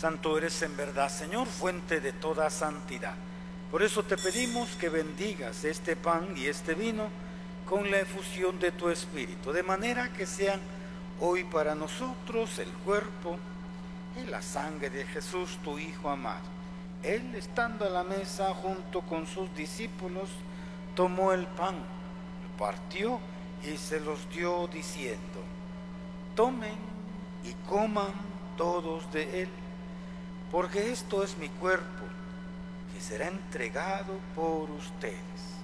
Santo eres en verdad, Señor, fuente de toda santidad. Por eso te pedimos que bendigas este pan y este vino con la efusión de tu Espíritu, de manera que sean hoy para nosotros el cuerpo y la sangre de Jesús, tu Hijo amado. Él, estando a la mesa junto con sus discípulos, tomó el pan, lo partió y se los dio diciendo: tomen y coman todos de él, porque esto es mi cuerpo, que será entregado por ustedes.